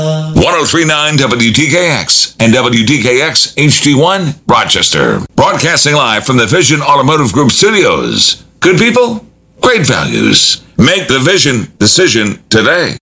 1039 WTKX and WTKX HD1 Rochester. Broadcasting live from the Vision Automotive Group studios. Good people, great values. Make the Vision decision today.